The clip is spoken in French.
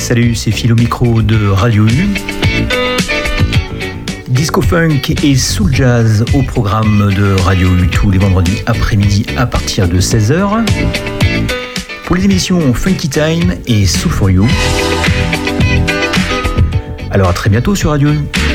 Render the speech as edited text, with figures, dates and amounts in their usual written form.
Salut, c'est Phil au micro de Radio U. Disco funk et soul jazz au programme de Radio U tous les vendredis après-midi à partir de 16h. Pour les émissions Funky Time et Soul for You. Alors à très bientôt sur Radio U.